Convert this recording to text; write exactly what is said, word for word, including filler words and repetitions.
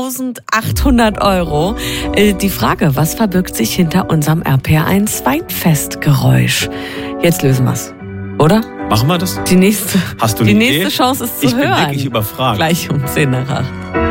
eintausendachthundert Euro. Die Frage, was verbirgt sich hinter unserem R P R eins Weinfestgeräusch? Jetzt lösen wir's, oder? Machen wir das? Die nächste, Hast du die eine nächste Idee? Chance ist zu ich hören. Ich bin wirklich überfragt. Gleich um zehn nach acht.